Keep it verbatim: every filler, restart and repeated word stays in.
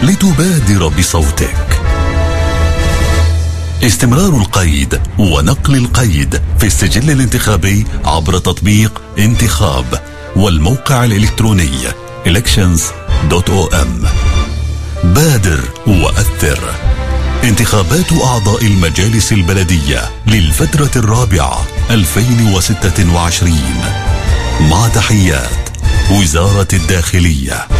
لتبادر بصوتك. استمرار القيد ونقل القيد في السجل الانتخابي عبر تطبيق انتخاب والموقع الإلكتروني elections دوت او ام. بادر وأثر. انتخابات أعضاء المجالس البلدية للفترة الرابعة ألفين وستة وعشرين، مع تحيات وزارة الداخلية.